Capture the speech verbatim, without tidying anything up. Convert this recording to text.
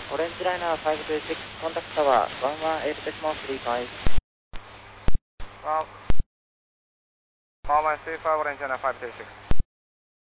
Orange Liner five two six, contact tower one one eight decimal three five. one one three five, Orange Liner five two six.